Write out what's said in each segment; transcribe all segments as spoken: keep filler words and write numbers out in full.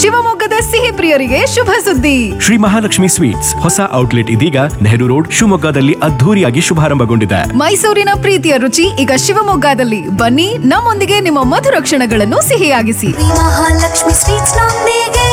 ಶಿವಮೊಗ್ಗದ ಸಿಹಿ ಪ್ರಿಯರಿಗೆ ಶುಭ ಸುದ್ದಿ. ಶ್ರೀ ಮಹಾಲಕ್ಷ್ಮಿ ಸ್ವೀಟ್ಸ್ ಹೊಸ ಔಟ್ಲೆಟ್ ಇದೀಗ ನೆಹರು ರೋಡ್ ಶಿವಮೊಗ್ಗದಲ್ಲಿ ಅದ್ಧೂರಿಯಾಗಿ ಶುಭಾರಂಭಗೊಂಡಿದೆ. ಮೈಸೂರಿನ ಪ್ರೀತಿಯ ರುಚಿ ಈಗ ಶಿವಮೊಗ್ಗದಲ್ಲಿ. ಬನ್ನಿ, ನಮ್ಮೊಂದಿಗೆ ನಿಮ್ಮ ಮಧುರ ಕ್ಷಣಗಳನ್ನು ಸಿಹಿಯಾಗಿಸಿ. ಮಹಾಲಕ್ಷ್ಮಿ ಸ್ವೀಟ್ಸ್ ನೊಂದಿಗೆ.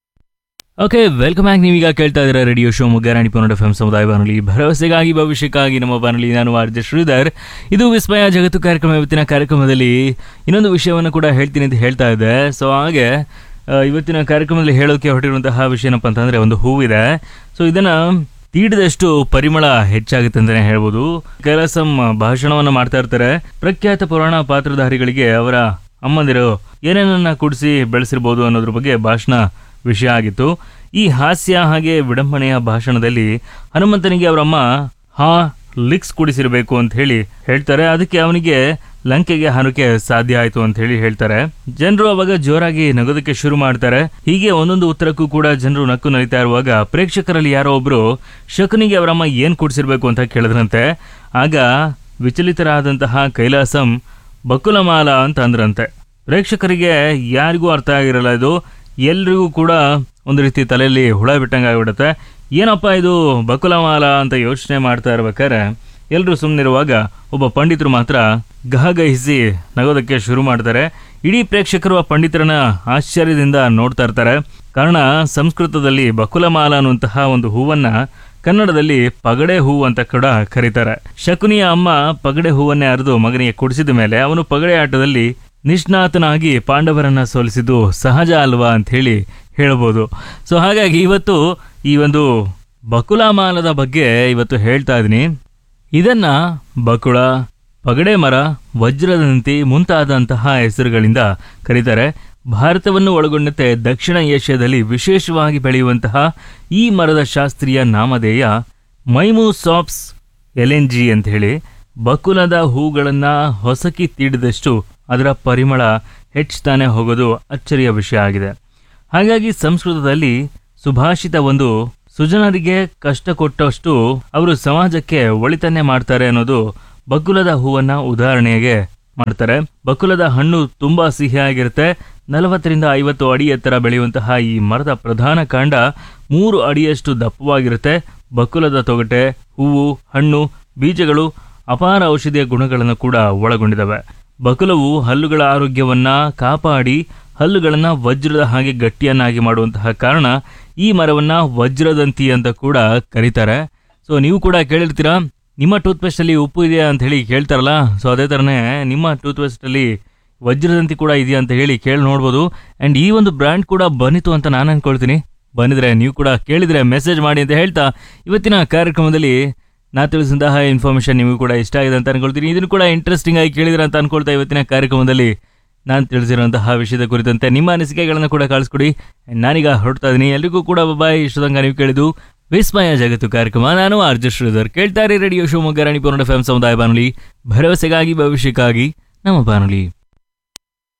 Okay, welcome back. ನೀವೀಗ ಕೇಳ್ತಾ ಇದ್ದೀರಾ radio Shivamogga Ranipura F M ಸಮುದಾಯ ಬಾನುಲಿ, ಭರವಸೆಗಾಗಿ ಭವಿಷ್ಯಕ್ಕಾಗಿ ನಮ್ಮ ಬಾನುಲಿ. ನಾನು ಆರ್ ಜೆ ಶ್ರೀಧರ್. ಇದು ವಿಸ್ಮಯ ಜಗತ್ತು ಕಾರ್ಯಕ್ರಮ. ಇವತ್ತಿನ ಕಾರ್ಯಕ್ರಮದಲ್ಲಿ ಇನ್ನೊಂದು ವಿಷಯವನ್ನು ಕೂಡ ಹೇಳ್ತೀನಿ ಅಂತ ಹೇಳ್ತಾ ಇದ್ದೆ. ಸೊ ಹಾಗೆ ಇವತ್ತಿನ ಕಾರ್ಯಕ್ರಮದಲ್ಲಿ ಹೇಳೋಕೆ ಹೊರಟಿರುವಂತಹ ವಿಷಯ ಏನಪ್ಪ ಅಂತಂದರೆ, ಒಂದು ಹೂವಿದೆ. ಸೊ ಇದನ್ನು ತೀಡಿದಷ್ಟು ಪರಿಮಳ ಹೆಚ್ಚಾಗುತ್ತೆ ಅಂತಲೇ ಹೇಳ್ಬೋದು. ಕೈಲಾಸಂ ಭಾಷಣವನ್ನು ಮಾಡ್ತಾ ಇರ್ತಾರೆ. ಪ್ರಖ್ಯಾತ ಪುರಾಣ ಪಾತ್ರಧಾರಿಗಳಿಗೆ ಅವರ ಅಮ್ಮಂದಿರು ಏನೇನನ್ನ ಕುಡಿಸಿ ಬೆಳೆಸಿರ್ಬೋದು ಅನ್ನೋದ್ರ ಬಗ್ಗೆ ಭಾಷಣ ವಿಷಯ ಆಗಿತ್ತು. ಈ ಹಾಸ್ಯ ಹಾಗೆ ವಿಡಂಬನೆಯ ಭಾಷಣದಲ್ಲಿ ಹನುಮಂತನಿಗೆ ಅವರಮ್ಮ ಹಾ ಲಿಕ್ಸ್ ಕುಡಿಸಿರ್ಬೇಕು ಅಂತ ಹೇಳಿ ಹೇಳ್ತಾರೆ. ಅದಕ್ಕೆ ಅವನಿಗೆ ಲಂಕೆಗೆ ಹಾರೋಕೆ ಸಾಧ್ಯ ಆಯಿತು ಅಂತ ಹೇಳಿ ಹೇಳ್ತಾರೆ. ಜನರು ಅವಾಗ ಜೋರಾಗಿ ನಗೋದಕ್ಕೆ ಶುರು ಮಾಡ್ತಾರೆ. ಹೀಗೆ ಒಂದೊಂದು ಉತ್ತರಕ್ಕೂ ಕೂಡ ಜನರು ನಕ್ಕು ನಲಿತಾ ಇರುವಾಗ ಪ್ರೇಕ್ಷಕರಲ್ಲಿ ಯಾರೋ ಒಬ್ರು ಶಕುನಿಗೆ ಅವರಮ್ಮ ಏನ್ ಕುಡಿಸಿರ್ಬೇಕು ಅಂತ ಕೇಳಿದ್ರಂತೆ. ಆಗ ವಿಚಲಿತರಾದಂತಹ ಕೈಲಾಸಂ ಬಕುಲಮಾಲ ಅಂತ ಅಂದ್ರಂತೆ. ಪ್ರೇಕ್ಷಕರಿಗೆ ಯಾರಿಗೂ ಅರ್ಥ ಆಗಿರಲ್ಲ ಇದು. ಎಲ್ರಿಗೂ ಕೂಡ ಒಂದು ರೀತಿ ತಲೆಯಲ್ಲಿ ಹುಳ ಬಿಟ್ಟಂಗೆ ಆಗಿಬಿಡುತ್ತೆ. ಏನಪ್ಪ ಇದು ಬಕುಲಮಾಲ ಅಂತ ಯೋಚನೆ ಮಾಡ್ತಾ ಇರ್ಬೇಕಾದ್ರೆ ಎಲ್ಲರೂ ಸುಮ್ಮನಿರುವಾಗ ಒಬ್ಬ ಪಂಡಿತರು ಮಾತ್ರ ಗಹಗಹಿಸಿ ನಗೋದಕ್ಕೆ ಶುರು ಮಾಡ್ತಾರೆ. ಇಡೀ ಪ್ರೇಕ್ಷಕರು ಆ ಪಂಡಿತರನ್ನ ಆಶ್ಚರ್ಯದಿಂದ ನೋಡ್ತಾ ಇರ್ತಾರೆ. ಕಾರಣ ಸಂಸ್ಕೃತದಲ್ಲಿ ಬಕುಲಮಾಲ ಅನ್ನುವಂತಹ ಒಂದು ಹೂವನ್ನ ಕನ್ನಡದಲ್ಲಿ ಪಗಡೆ ಹೂವು ಅಂತ ಕೂಡ ಕರೀತಾರೆ. ಶಕುನಿಯ ಅಮ್ಮ ಪಗಡೆ ಹೂವನ್ನೇ ಅರಿದು ಮಗನಿಗೆ ಕುಡಿಸಿದ ಮೇಲೆ ಅವನು ಪಗಡೆ ಆಟದಲ್ಲಿ ನಿಷ್ಣಾತನಾಗಿ ಪಾಂಡವರನ್ನ ಸೋಲಿಸಿದ್ದು ಸಹಜ ಅಲ್ವಾ ಅಂತ ಹೇಳಿ ಹೇಳ್ಬೋದು. ಸೊ ಹಾಗಾಗಿ ಇವತ್ತು ಈ ಒಂದು ಬಕುಲಮಾಲದ ಬಗ್ಗೆ ಇವತ್ತು ಹೇಳ್ತಾ ಇದ್ದೀನಿ. ಇದನ್ನ ಬಕುಳ, ಪಗಡೆ ಮರ, ವಜ್ರದಂತಿ ಮುಂತಾದಂತಹ ಹೆಸರುಗಳಿಂದ ಕರೀತಾರೆ. ಭಾರತವನ್ನು ಒಳಗೊಂಡಂತೆ ದಕ್ಷಿಣ ಏಷ್ಯಾದಲ್ಲಿ ವಿಶೇಷವಾಗಿ ಬೆಳೆಯುವಂತಹ ಈ ಮರದ ಶಾಸ್ತ್ರೀಯ ನಾಮಧೇಯ ಮೈಮೂಸಾಪ್ಸ್ ಎಲೆಂಜಿ ಅಂತ ಹೇಳಿ. ಬಕುಲದ ಹೂಗಳನ್ನ ಹೊಸಕಿ ತೀಡಿದಷ್ಟು ಅದರ ಪರಿಮಳ ಹೆಚ್ಚುತ್ತಾನೆ ಹೋಗೋದು ಅಚ್ಚರಿಯ ವಿಷಯ ಆಗಿದೆ. ಹಾಗಾಗಿ ಸಂಸ್ಕೃತದಲ್ಲಿ ಸುಭಾಷಿತ ಒಂದು ಸುಜನರಿಗೆ ಕಷ್ಟ ಕೊಟ್ಟಷ್ಟು ಅವರು ಸಮಾಜಕ್ಕೆ ಒಳಿತನ್ನೇ ಮಾಡ್ತಾರೆ ಅನ್ನೋದು ಬಕುಲದ ಹೂವನ್ನ ಉದಾಹರಣೆಗೆ ಮಾಡ್ತಾರೆ. ಬಕುಲದ ಹಣ್ಣು ತುಂಬಾ ಸಿಹಿಯಾಗಿರುತ್ತೆ. ನಲವತ್ತರಿಂದ ಐವತ್ತು ಅಡಿ ಎತ್ತರ ಬೆಳೆಯುವಂತಹ ಈ ಮರದ ಪ್ರಧಾನ ಕಾಂಡ ಮೂರು ಅಡಿಯಷ್ಟು ದಪ್ಪವಾಗಿರುತ್ತೆ. ಬಕುಲದ ತೊಗಟೆ, ಹೂವು, ಹಣ್ಣು, ಬೀಜಗಳು ಅಪಾರ ಔಷಧಿಯ ಗುಣಗಳನ್ನು ಕೂಡ ಒಳಗೊಂಡಿದ್ದಾವೆ. ಬಕುಲವು ಹಲ್ಲುಗಳ ಆರೋಗ್ಯವನ್ನ ಕಾಪಾಡಿ ಹಲ್ಲುಗಳನ್ನ ವಜ್ರದ ಹಾಗೆ ಗಟ್ಟಿಯನ್ನಾಗಿ ಮಾಡುವಂತಹ ಕಾರಣ ಈ ಮರವನ್ನ ವಜ್ರದಂತಿ ಅಂತ ಕೂಡ ಕರೀತಾರೆ. ಸೊ ನೀವು ಕೂಡ ಕೇಳಿರ್ತೀರಾ, ನಿಮ್ಮ ಟೂತ್ ಪೇಸ್ಟ್ ಅಲ್ಲಿ ಉಪ್ಪು ಇದೆಯಾ ಅಂತ ಹೇಳಿ ಕೇಳ್ತಾರಲ್ಲ. ಸೊ ಅದೇ ತರನೇ ನಿಮ್ಮ ಟೂತ್ ಪೇಸ್ಟ್ ಅಲ್ಲಿ ವಜ್ರದಂತಿ ಕೂಡ ಇದೆಯಾ ಅಂತ ಹೇಳಿ ಕೇಳಿ ನೋಡ್ಬೋದು. ಅಂಡ್ ಈ ಒಂದು ಬ್ರ್ಯಾಂಡ್ ಕೂಡ ಬನ್ನಿತು ಅಂತ ನಾನು ಅನ್ಕೊಳ್ತೀನಿ. ಬಂದಿದ್ರೆ ನೀವು ಕೂಡ ಕೇಳಿದ್ರೆ ಮೆಸೇಜ್ ಮಾಡಿ ಅಂತ ಹೇಳ್ತಾ ಇವತ್ತಿನ ಕಾರ್ಯಕ್ರಮದಲ್ಲಿ ನಾ ತಿಳಿಸಿದಂತಹ ಇನ್ಫಾರ್ಮೇಶನ್ ನಿಮಗೂ ಕೂಡ ಇಷ್ಟ ಆಗಿದೆ ಅಂತ ಅನ್ಕೊಳ್ತೀನಿ. ಇದನ್ನು ಕೂಡ ಇಂಟ್ರೆಸ್ಟಿಂಗ್ ಆಗಿ ಕೇಳಿದ್ರೆ ಅಂತ ಅನ್ಕೊಳ್ತಾ ಇವತ್ತಿನ ಕಾರ್ಯಕ್ರಮದಲ್ಲಿ ನಾನು ತಿಳಿಸಿರುವಂತಹ ವಿಷಯದ ಕುರಿತಂತೆ ನಿಮ್ಮ ಅನಿಸಿಕೆಗಳನ್ನು ಕೂಡ ಕಳಿಸ್ಕೊಡಿ. ನಾನೀಗ ಹೊರಡ್ತಾ ಇದ್ದೀನಿ. ಎಲ್ರಿಗೂ ಕೂಡ ಬಾಯ್. ಇಷ್ಟದಂಗ ನೀವು ಕೇಳಿದ್ದು ವಿಸ್ಮಯ ಜಗತ್ತು ಕಾರ್ಯಕ್ರಮ. ನಾನು ಆರ್ ಜೆ ಶ್ರೀಧರ್. ಕೇಳ್ತಾರೆ radio Shivamogga Ranipura F M ಸಮುದಾಯ ಬಾನುಲಿ, ಭರವಸೆಗಾಗಿ ಭವಿಷ್ಯಕ್ಕಾಗಿ ನಮ್ಮ ಬಾನುಲಿ.